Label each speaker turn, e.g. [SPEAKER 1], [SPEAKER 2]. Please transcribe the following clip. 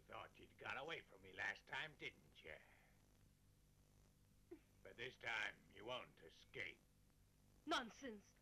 [SPEAKER 1] thought you'd got away from me last time, didn't you? But this time, you won't escape.
[SPEAKER 2] Nonsense.